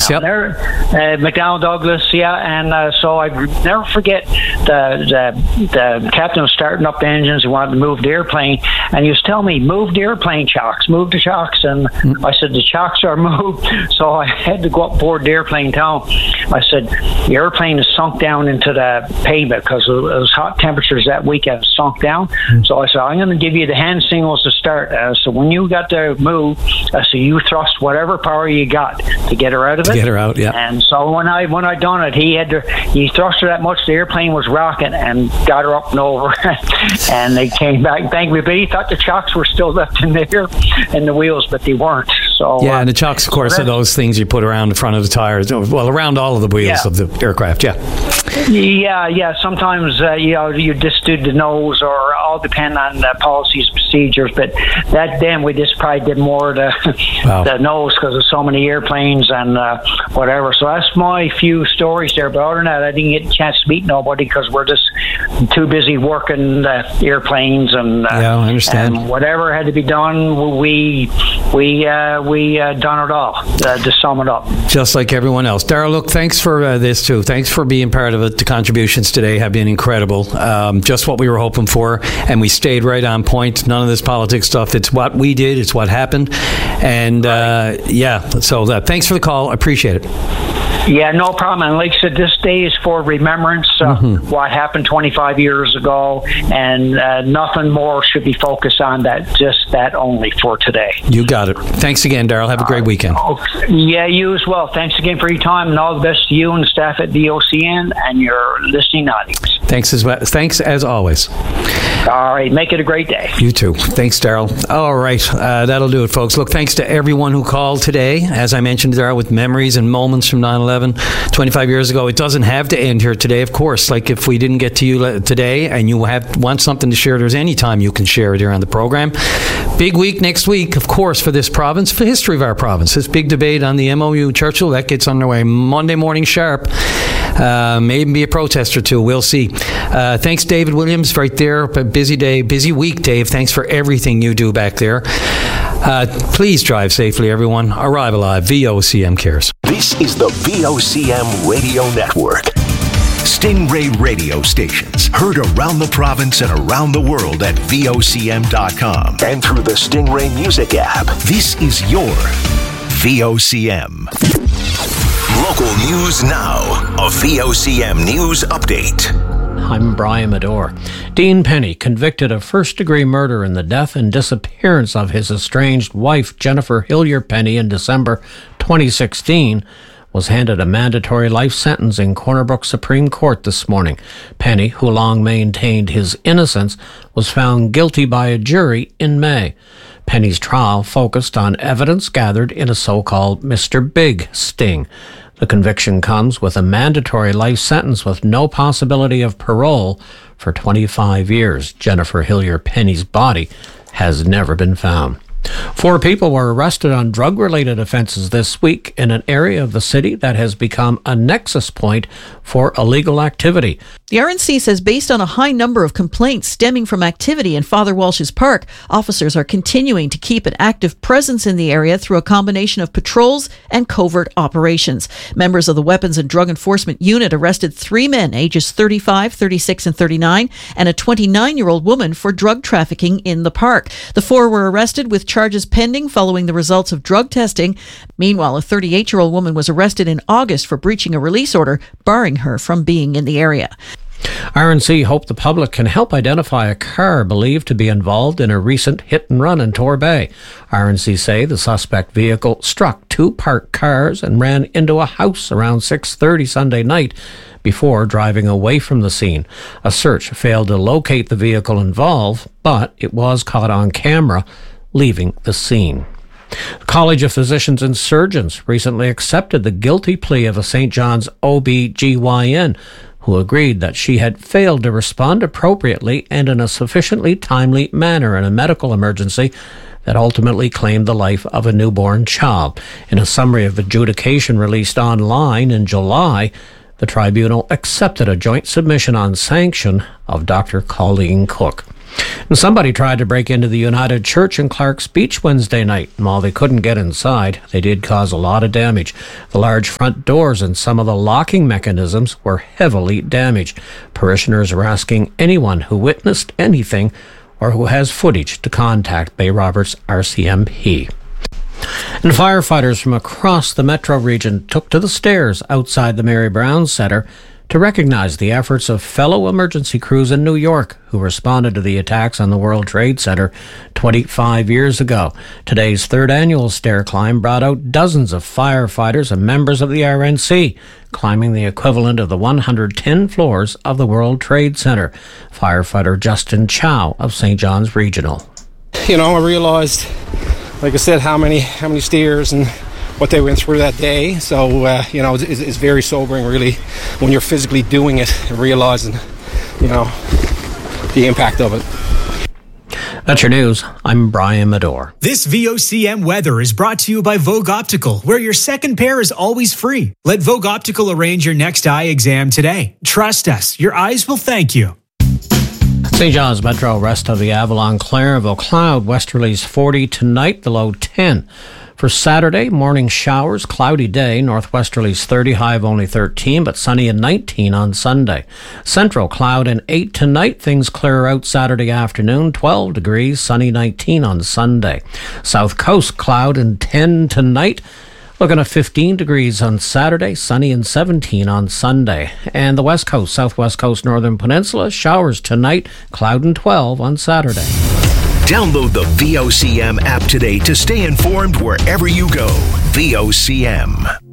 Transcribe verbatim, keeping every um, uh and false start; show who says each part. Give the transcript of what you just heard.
Speaker 1: Douglas, yep.
Speaker 2: There, uh, McDonnell Douglas, yeah. And uh, so I never forget the, the the captain was starting up the engines. He wanted to move the airplane, and he was telling me, "Move the airplane chocks, move the chocks." And mm. I said, "The chocks are moved." So I had to go up board the airplane down. I said, "The airplane is sunk down into the pavement because it was hot temperatures that weekend. Sunk down." Mm. So I said, "I'm going to give you the hand signals to start." Uh, so when you got to move, I said, "You thrust whatever power you got to get her out of
Speaker 1: to
Speaker 2: it."
Speaker 1: Get her out, yeah.
Speaker 2: And so when I when I done it, he had to he thrust her that much the airplane was rocking and got her up and over. And they came back, thank me. But he thought the chocks were still left in there in the wheels, but they weren't. So
Speaker 1: yeah,
Speaker 2: uh,
Speaker 1: and the chocks, of course, are those things you put around the front of the tires. Well, around all of the wheels
Speaker 2: yeah.
Speaker 1: of the aircraft. Yeah.
Speaker 2: Yeah, yeah. Sometimes uh, you know you just do the nose, or all depend on the policies, procedures. But that then we just probably did more the wow. the nose because of so many airplanes and uh, whatever. So that's my few stories there. But other than that, I didn't get a chance to meet nobody because we're just too busy working the airplanes and uh,
Speaker 1: yeah, I understand.
Speaker 2: And whatever had to be done, we we uh, we uh, done it all uh, to sum it up.
Speaker 1: Just like everyone else. Darrell, look, thanks for uh, this too. Thanks for being part of it. The contributions today have been incredible. Um, just what we were hoping for, and we stayed right on point. None of this politics stuff. It's what we did. It's what happened. And uh, yeah, so uh, thanks for the call. I appreciate it.
Speaker 2: Yeah, no problem. And like I said, this day is for remembrance, uh, mm-hmm. what happened twenty-five years ago, and uh, nothing more should be focused on that, just that only for today.
Speaker 1: You got it. Thanks again, Darrell. Have a great weekend.
Speaker 2: Uh, yeah, you as well. Thanks again for your time, and all the best to you and the staff at V O C N and your listening audience.
Speaker 1: Thanks as well. Thanks as always.
Speaker 2: All right. Make it a great day.
Speaker 1: You too. Thanks, Darrell. All right. Uh, that'll do it, folks. Look, thanks to everyone who called today. As I mentioned, Darrell, with memories and moments from nine eleven, twenty-five years ago. It doesn't have to end here today, of course. Like if we didn't get to you today and you have want something to share, there's any time you can share it here on the program. Big week next week, of course, for this province, for the history of our province. This big debate on the M O U Churchill, that gets underway Monday morning sharp. Uh, maybe be a protest or two. We'll see. Uh, thanks, David Williams, right there. Busy day, busy week, Dave. Thanks for everything you do back there. Uh, please drive safely, everyone. Arrive alive. V O C M cares.
Speaker 3: This is the V O C M Radio Network. Stingray radio stations heard around the province and around the world at V O C M dot com and through the Stingray Music app. This is your V O C M. Local news now. A V O C M News Update.
Speaker 4: I'm Brian Medore. Dean Penny, convicted of first-degree murder in the death and disappearance of his estranged wife, Jennifer Hillier Penny, in December twenty sixteen, was handed a mandatory life sentence in Corner Brook Supreme Court this morning. Penny, who long maintained his innocence, was found guilty by a jury in May. Penny's trial focused on evidence gathered in a so-called Mister Big sting. The conviction comes with a mandatory life sentence with no possibility of parole for twenty-five years. Jennifer Hillier Penny's body has never been found. Four people were arrested on drug-related offenses this week in an area of the city that has become a nexus point for illegal activity.
Speaker 5: The R N C says based on a high number of complaints stemming from activity in Father Walsh's Park, officers are continuing to keep an active presence in the area through a combination of patrols and covert operations. Members of the Weapons and Drug Enforcement Unit arrested three men ages thirty-five, thirty-six, and thirty-nine, and a twenty-nine-year-old woman for drug trafficking in the park. The four were arrested with charges pending following the results of drug testing. Meanwhile, a thirty-eight-year-old woman was arrested in August for breaching a release order, barring her from being in the area.
Speaker 4: R N C hope the public can help identify a car believed to be involved in a recent hit-and-run in Torbay. R N C say the suspect vehicle struck two parked cars and ran into a house around six thirty Sunday night before driving away from the scene. A search failed to locate the vehicle involved, but it was caught on camera leaving the scene. The College of Physicians and Surgeons recently accepted the guilty plea of a Saint John's O B G Y N who agreed that she had failed to respond appropriately and in a sufficiently timely manner in a medical emergency that ultimately claimed the life of a newborn child. In a summary of adjudication released online in July, the tribunal accepted a joint submission on sanction of Doctor Colleen Cook. And somebody tried to break into the United Church in Clark's Beach Wednesday night. And while they couldn't get inside, they did cause a lot of damage. The large front doors and some of the locking mechanisms were heavily damaged. Parishioners are asking anyone who witnessed anything or who has footage to contact Bay Roberts R C M P. And firefighters from across the metro region took to the stairs outside the Mary Brown Centre to recognize the efforts of fellow emergency crews in New York who responded to the attacks on the World Trade Center twenty-five years ago. Today's third annual stair climb brought out dozens of firefighters and members of the R N C, climbing the equivalent of the one hundred ten floors of the World Trade Center. Firefighter Justin Chow of Saint John's Regional.
Speaker 6: You know, I realized, like I said, how many how many stairs and what they went through that day. So, uh, you know, it's, it's very sobering, really, when you're physically doing it and realizing, you know, the impact of it.
Speaker 4: That's your news. I'm Brian Medore.
Speaker 7: This V O C M weather is brought to you by Vogue Optical, where your second pair is always free. Let Vogue Optical arrange your next eye exam today. Trust us, your eyes will thank you.
Speaker 4: Saint John's Metro, rest of the Avalon, Clairville, cloud, westerlies forty tonight, the low ten. For Saturday, morning showers, cloudy day, northwesterlies thirty, high of only thirteen, but sunny and nineteen on Sunday. Central, cloud and eight tonight, things clear out Saturday afternoon, twelve degrees, sunny nineteen on Sunday. South Coast, cloud and ten tonight, looking at fifteen degrees on Saturday, sunny and seventeen on Sunday. And the West Coast, Southwest Coast, Northern Peninsula, showers tonight, cloud and twelve on Saturday.
Speaker 3: Download the V O C M app today to stay informed wherever you go. V O C M.